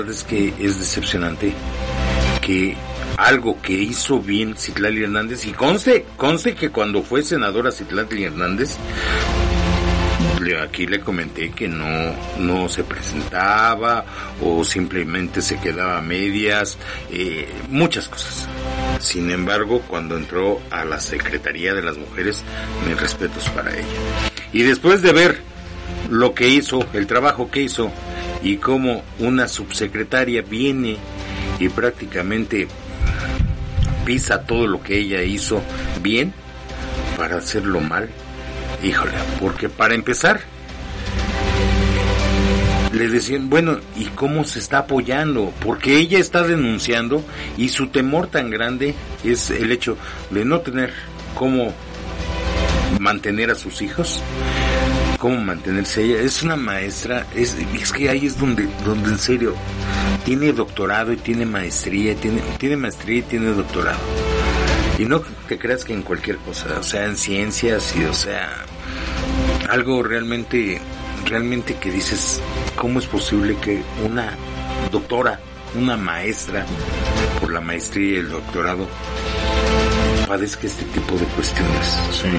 Es que es decepcionante que algo que hizo bien Citlali Hernández, y conste que cuando fue senadora Citlali Hernández, aquí le comenté que no se presentaba o simplemente se quedaba a medias, muchas cosas. Sin embargo, cuando entró a la Secretaría de las Mujeres, mis respetos para ella. Y después de ver lo que hizo, el trabajo que hizo, y cómo una subsecretaria viene y prácticamente pisa todo lo que ella hizo bien para hacerlo mal, híjole, porque para empezar le decían, bueno, ¿y cómo se está apoyando? Porque ella está denunciando y su temor tan grande es el hecho de no tener cómo mantener a sus hijos, cómo mantenerse ella. Es una maestra, es que ahí es donde en serio tiene doctorado y tiene maestría, tiene maestría y tiene doctorado. Y no te creas que en cualquier cosa, o sea, en ciencias y, o sea, algo realmente que dices, ¿cómo es posible que una doctora, una maestra, por la maestría y el doctorado, padezca este tipo de cuestiones?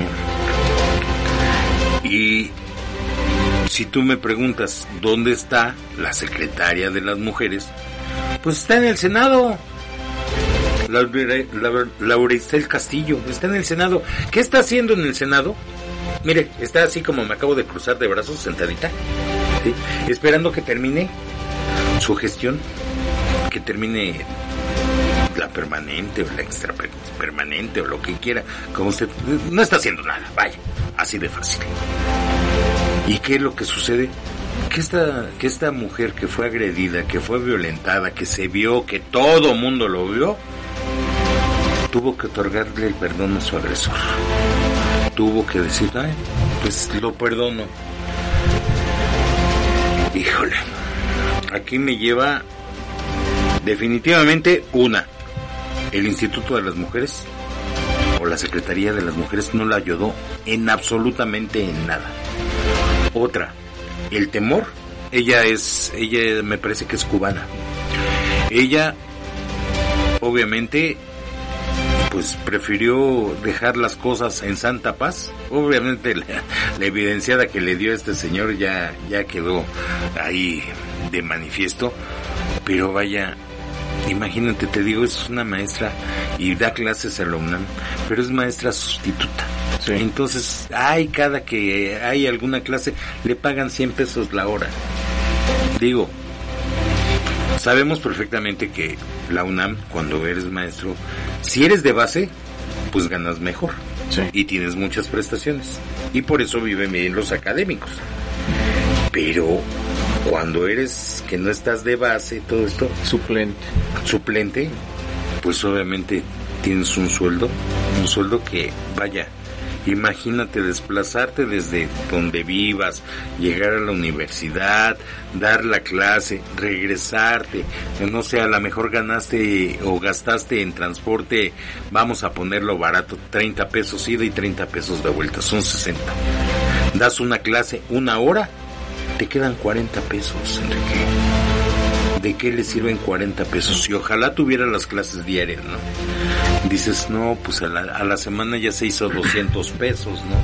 Sí. Y si tú me preguntas dónde está la secretaria de las mujeres, pues está en el Senado. Laura Isel Castillo está en el Senado. ¿Qué está haciendo en el Senado? Mire, está así como me acabo de cruzar de brazos, sentadita, ¿sí? Esperando que termine su gestión, que termine la permanente o la extra permanente o lo que quiera, como usted. No está haciendo nada, vaya, así de fácil. ¿Y qué es lo que sucede? Que esta mujer que fue agredida, que fue violentada, que se vio, que todo mundo lo vio, tuvo que otorgarle el perdón a su agresor. Tuvo que decir, ay, pues lo perdono. Híjole, aquí me lleva definitivamente el Instituto de las Mujeres o la Secretaría de las Mujeres no la ayudó en absolutamente en nada. Otra, el temor. Ella me parece que es cubana. Ella obviamente pues prefirió dejar las cosas en santa paz. Obviamente la evidenciada que le dio a este señor ya quedó ahí de manifiesto, pero vaya, imagínate, te digo, es una maestra y da clases a la UNAM, pero es maestra sustituta. Sí. Entonces, cada que hay alguna clase, le pagan 100 pesos la hora. Digo, sabemos perfectamente que la UNAM, cuando eres maestro, si eres de base, pues ganas mejor. Sí. Y tienes muchas prestaciones. Y por eso viven bien los académicos. Pero cuando eres que no estás de base, todo esto, suplente, pues obviamente tienes un sueldo que, vaya, imagínate desplazarte desde donde vivas, llegar a la universidad, dar la clase, regresarte, no sé, a lo mejor ganaste o gastaste en transporte, vamos a ponerlo barato, 30 pesos ida y 30 pesos de vuelta, son 60. Das una clase, 1 hora, te quedan 40 pesos, Enrique. ¿De qué le sirven 40 pesos? Y ojalá tuviera las clases diarias, ¿no? Dices, no, pues a la semana ya se hizo 200 pesos, ¿no?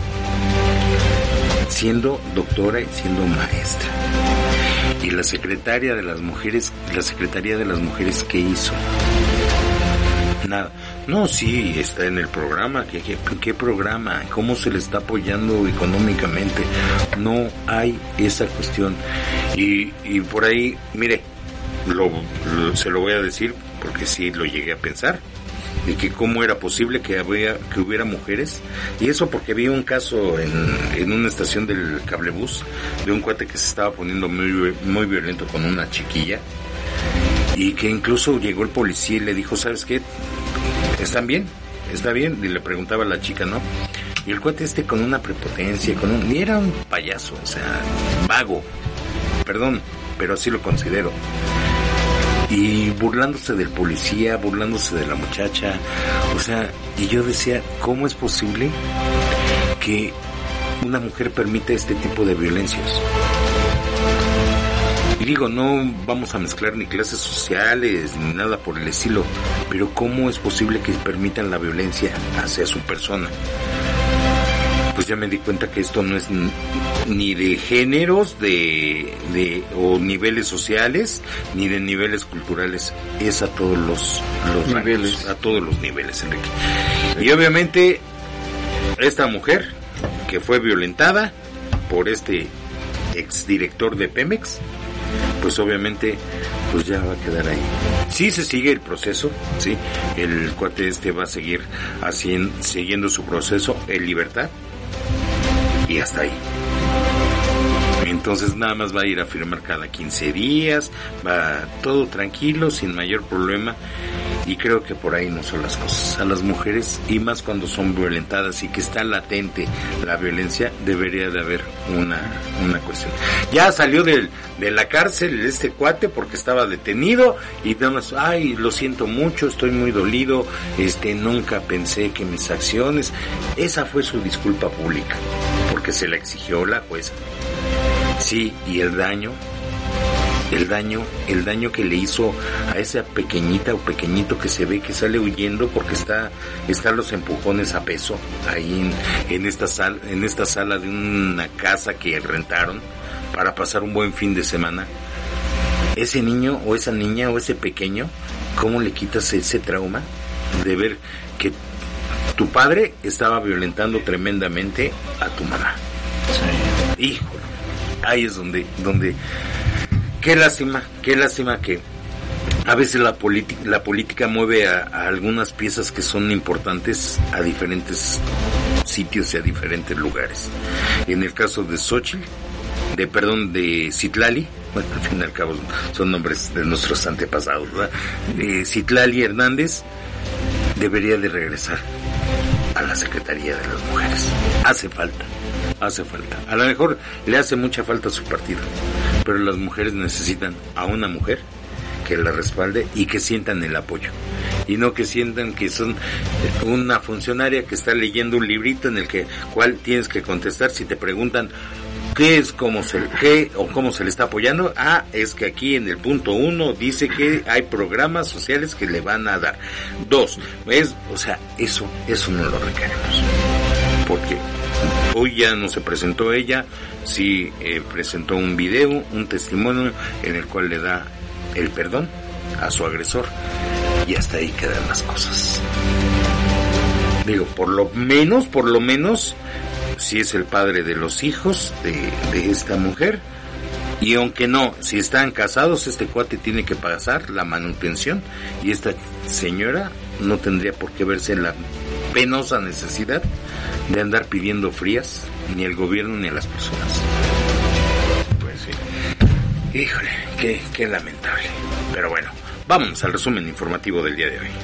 Siendo doctora y siendo maestra. Y la Secretaría de las Mujeres, ¿qué hizo? Nada. No, sí, está en el programa. ¿Qué programa? ¿Cómo se le está apoyando económicamente? No hay esa cuestión. Y por ahí, mire, se lo voy a decir porque sí lo llegué a pensar, de que cómo era posible que hubiera mujeres, y eso porque vi un caso en una estación del cablebús de un cuate que se estaba poniendo muy, muy violento con una chiquilla, y que incluso llegó el policía y le dijo, ¿sabes qué? ¿Están bien? ¿Está bien? Y le preguntaba a la chica, ¿no? Y el cuate con una prepotencia, y era un payaso, o sea, vago, perdón, pero así lo considero. Y burlándose del policía, burlándose de la muchacha, o sea, y yo decía, ¿cómo es posible que una mujer permita este tipo de violencias? Y digo, no vamos a mezclar ni clases sociales ni nada por el estilo, pero ¿cómo es posible que permitan la violencia hacia su persona? Pues ya me di cuenta que esto no es ni de géneros, o niveles sociales, ni de niveles culturales, es a todos los niveles, rangos, a todos los niveles, Enrique. Sí. Y obviamente esta mujer que fue violentada por este exdirector de Pemex, pues obviamente pues ya va a quedar ahí. Sí se sigue el proceso, sí, el cuate va a seguir siguiendo su proceso en libertad y hasta ahí. Entonces nada más va a ir a firmar cada 15 días, va todo tranquilo, sin mayor problema, y creo que por ahí no son las cosas. A las mujeres, y más cuando son violentadas y que está latente la violencia, debería de haber una cuestión. Ya salió de la cárcel este cuate porque estaba detenido y nada más, ay, lo siento mucho, estoy muy dolido, nunca pensé que mis acciones, esa fue su disculpa pública, porque se la exigió la jueza. Sí, y el daño que le hizo a esa pequeñita o pequeñito que se ve que sale huyendo porque están los empujones a peso ahí en esta sala de una casa que rentaron para pasar un buen fin de semana. Ese niño o esa niña o ese pequeño, ¿cómo le quitas ese trauma de ver que tu padre estaba violentando tremendamente a tu mamá? Sí. Híjole, ahí es donde qué lástima que a veces la política mueve a algunas piezas que son importantes a diferentes sitios y a diferentes lugares. En el caso de Xochitl, de Citlali, bueno, al fin y al cabo son nombres de nuestros antepasados, ¿verdad? Citlali Hernández debería de regresar a la Secretaría de las Mujeres. Hace falta. A lo mejor le hace mucha falta a su partido, pero las mujeres necesitan a una mujer que la respalde y que sientan el apoyo, y no que sientan que son una funcionaria que está leyendo un librito en el cual tienes que contestar si te preguntan cómo se le está apoyando. Es que aquí en el punto 1 dice que hay programas sociales que le van a dar. 2, eso no lo requeremos, porque hoy ya no se presentó ella, sí presentó un video, un testimonio en el cual le da el perdón a su agresor, y hasta ahí quedan las cosas. Digo, por lo menos, si es el padre de los hijos de esta mujer, y aunque no, si están casados, este cuate tiene que pasar la manutención, y esta señora no tendría por qué verse en la penosa necesidad de andar pidiendo frías ni al gobierno ni a las personas. Pues sí. Híjole, qué lamentable. Pero bueno, vamos al resumen informativo del día de hoy.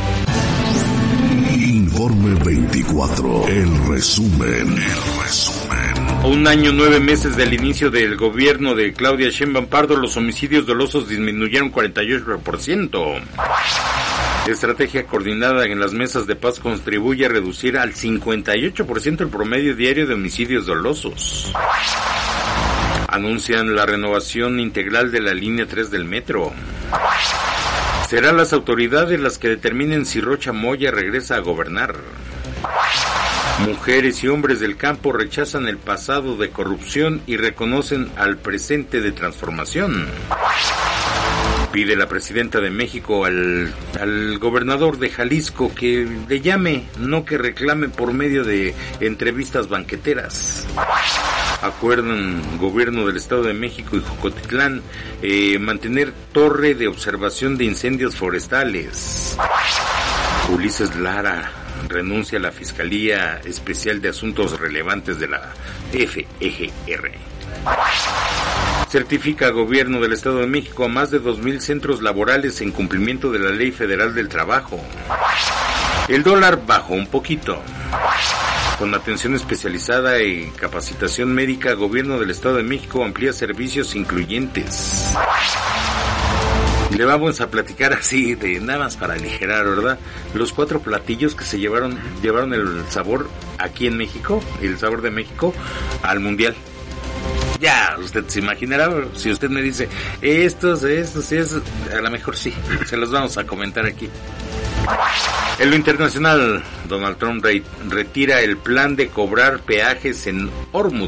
Informe 24, el resumen. 1 año 9 meses del inicio del gobierno de Claudia Sheinbaum Pardo, los homicidios dolosos disminuyeron 48%. Estrategia coordinada en las mesas de paz contribuye a reducir al 58% el promedio diario de homicidios dolosos. Anuncian la renovación integral de la línea 3 del metro. Serán las autoridades las que determinen si Rocha Moya regresa a gobernar. Mujeres y hombres del campo rechazan el pasado de corrupción y reconocen al presente de transformación. Pide la presidenta de México al gobernador de Jalisco que le llame, no que reclame por medio de entrevistas banqueteras. Acuerdan gobierno del Estado de México y Jocotitlán mantener torre de observación de incendios forestales. Ulises Lara renuncia a la Fiscalía Especial de Asuntos Relevantes de la FEGR. Certifica gobierno del Estado de México a más de 2,000 centros laborales en cumplimiento de la Ley Federal del Trabajo. El dólar bajó un poquito. Con atención especializada y capacitación médica, gobierno del Estado de México amplía servicios incluyentes. Le vamos a platicar así, de nada más para aligerar, ¿verdad? Los 4 platillos que se llevaron el sabor aquí en México, el sabor de México, al Mundial. Ya, usted se imaginará, si usted me dice, estos, a lo mejor sí, se los vamos a comentar aquí. En lo internacional, Donald Trump retira el plan de cobrar peajes en Hormuz.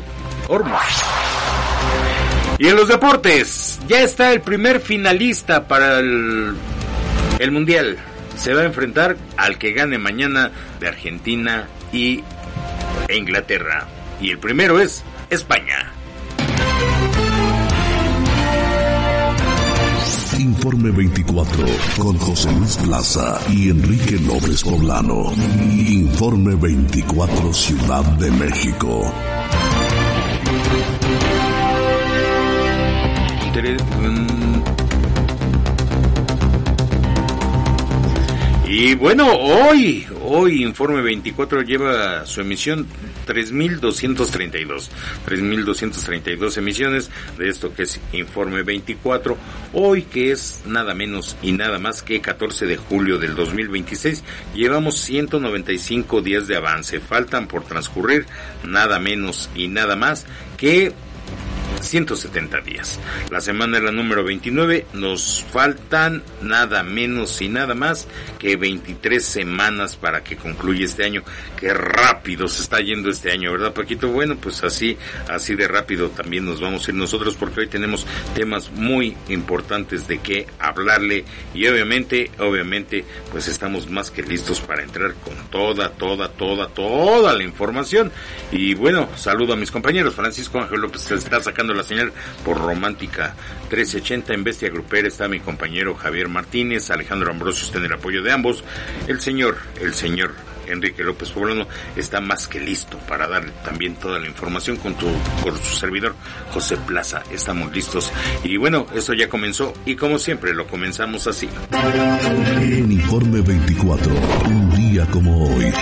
Y en los deportes, ya está el primer finalista para el Mundial. Se va a enfrentar al que gane mañana de Argentina e Inglaterra. Y el primero es España. Informe 24 con José Luis Plaza y Enrique López Poblano. Informe 24 Ciudad de México. Y bueno, hoy Informe 24 lleva su emisión 3.232 emisiones de esto que es Informe 24, hoy que es nada menos y nada más que 14 de julio del 2026, llevamos 195 días de avance, faltan por transcurrir nada menos y nada más que 170 días. La semana es la número 29, nos faltan nada menos y nada más que 23 semanas para que concluya este año. Qué rápido se está yendo este año, ¿verdad, Paquito? Bueno, pues así de rápido también nos vamos a ir nosotros, porque hoy tenemos temas muy importantes de qué hablarle y obviamente, pues estamos más que listos para entrar con toda la información. Y bueno, saludo a mis compañeros. Francisco Ángel López se está sacando la señal por Romántica 1380. En Bestia Grupera está mi compañero Javier Martínez, Alejandro Ambrosio está en el apoyo de ambos. El señor Enrique López Poblano está más que listo para darle también toda la información con su servidor José Plaza. Estamos listos y bueno, esto ya comenzó y como siempre lo comenzamos así. En Informe 24, un día como hoy.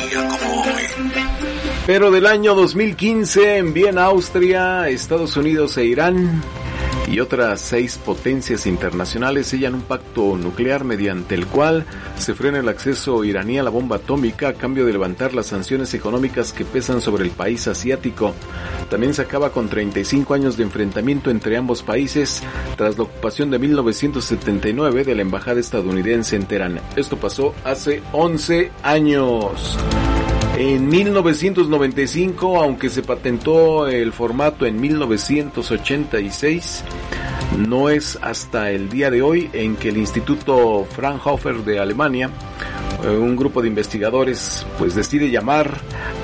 Pero del año 2015, en Viena, Austria, Estados Unidos e Irán y otras 6 potencias internacionales sellan un pacto nuclear mediante el cual se frena el acceso iraní a la bomba atómica a cambio de levantar las sanciones económicas que pesan sobre el país asiático. También se acaba con 35 años de enfrentamiento entre ambos países tras la ocupación de 1979 de la embajada estadounidense en Teherán. Esto pasó hace 11 años. En 1995, aunque se patentó el formato en 1986, no es hasta el día de hoy en que el Instituto Fraunhofer de Alemania, un grupo de investigadores, pues decide llamar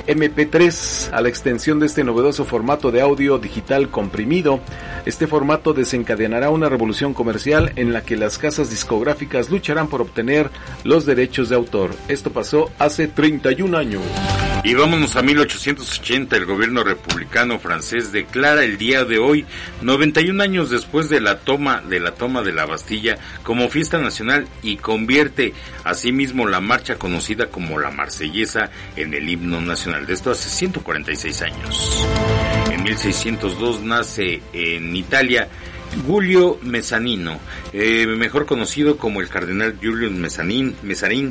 MP3 a la extensión de este novedoso formato de audio digital comprimido. Este formato desencadenará una revolución comercial en la que las casas discográficas lucharán por obtener los derechos de autor. Esto pasó hace 31 años. Y vámonos a 1880, el gobierno republicano francés declara el día de hoy, 91 años después de la toma de la Bastilla, como fiesta nacional y convierte asimismo la marcha conocida como la Marsellesa en el himno nacional. De esto hace 146 años. En 1602 nace en Italia Giulio Mezzanino, mejor conocido como el cardenal Giulio Mezanín.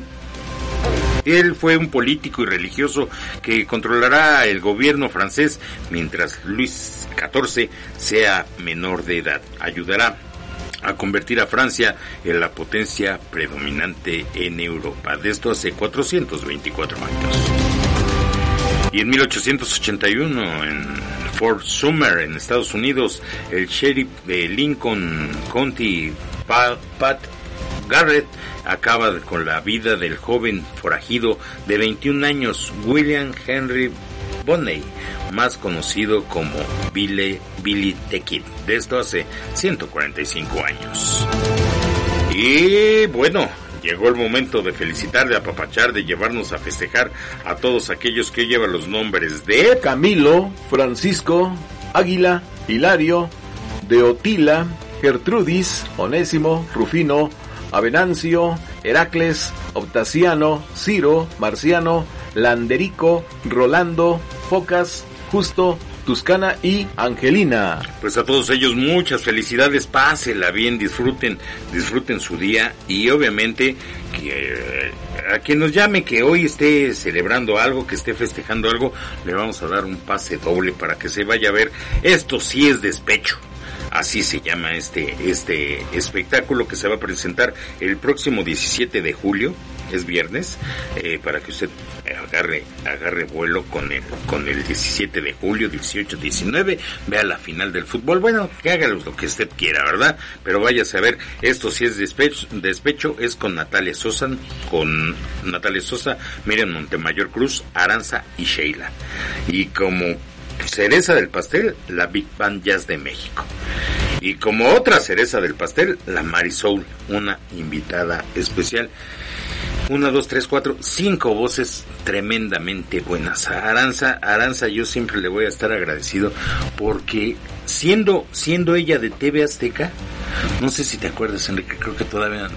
Él fue un político y religioso que controlará el gobierno francés mientras Luis XIV sea menor de edad. Ayudará a convertir a Francia en la potencia predominante en Europa. De esto hace 424 años. Y en 1881, en Fort Sumner, en Estados Unidos, el sheriff de Lincoln County, Pat Garrett, acaba con la vida del joven forajido de 21 años, William Henry Bonney, más conocido como Billy the Kid. De esto hace 145 años. Y bueno, llegó el momento de felicitar, de apapachar, de llevarnos a festejar a todos aquellos que llevan los nombres de Camilo, Francisco, Águila, Hilario, Deotila, Gertrudis, Onésimo, Rufino, Avenancio, Heracles, Optaciano, Ciro, Marciano, Landerico, Rolando, Focas, Justo, Tuscana y Angelina. Pues a todos ellos muchas felicidades, pásenla bien, disfruten su día y obviamente que a quien nos llame que hoy esté celebrando algo, que esté festejando algo, le vamos a dar un pase doble para que se vaya a ver Esto sí es despecho. Así se llama este espectáculo que se va a presentar el próximo 17 de julio, es viernes, para que usted agarre vuelo con el 17 de julio, 18, 19, vea la final del fútbol, bueno, que haga lo que usted quiera, ¿verdad? Pero váyase a ver, Esto sí es despecho, es con Natalia Sosa, Miriam Montemayor Cruz, Aranza y Sheila. Y como cereza del pastel, la Big Band Jazz de México. Y como otra cereza del pastel, la Marisol, una invitada especial. 1, 2, 3, 4, 5 voces tremendamente buenas. A Aranza yo siempre le voy a estar agradecido porque siendo ella de TV Azteca, no sé si te acuerdas, Enrique, creo que todavía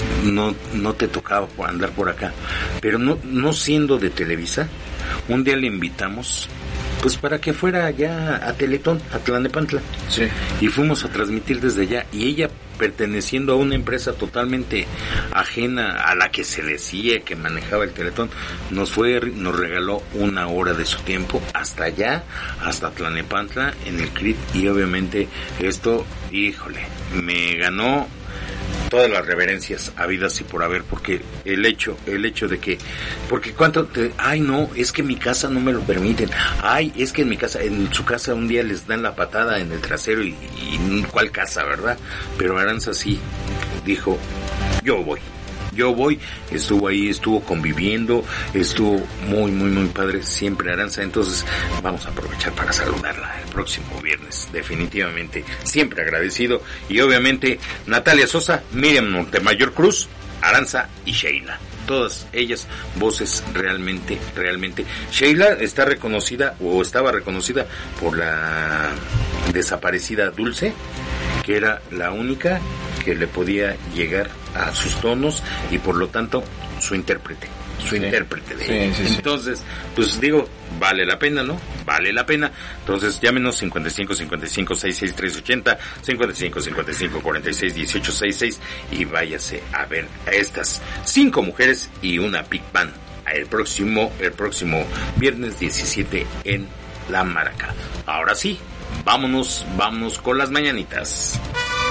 no te tocaba por andar por acá, pero no siendo de Televisa, un día le invitamos pues para que fuera allá a Teletón, a Tlalnepantla. Sí. Y fuimos a transmitir desde allá, y ella, perteneciendo a una empresa totalmente ajena a la que se decía que manejaba el Teletón, nos regaló 1 hora de su tiempo hasta allá, hasta Tlalnepantla, en el CRIT, y obviamente esto, híjole, me ganó todas las reverencias habidas y por haber, porque el hecho de que, porque ay no, es que en mi casa no me lo permiten, ay, es que en su casa un día les dan la patada en el trasero y ¿cuál casa, verdad? Pero Aranza sí dijo, yo voy, estuvo ahí, estuvo conviviendo, estuvo muy, muy, muy padre siempre Aranza. Entonces vamos a aprovechar para saludarla el próximo viernes, definitivamente, siempre agradecido. Y obviamente Natalia Sosa, Miriam Montemayor Cruz, Aranza y Sheila, todas ellas voces realmente. Sheila está reconocida, o estaba reconocida, por la desaparecida Dulce, que era la única que le podía llegar a sus tonos y por lo tanto su intérprete de ella. Entonces, pues digo, vale la pena, ¿no? Vale la pena. Entonces, llámenos 55 55 66 380, 55 55 46 18 66 y váyase a ver a estas 5 mujeres y una Big Band el próximo viernes 17 en La Maraca. Ahora sí, vámonos con las mañanitas.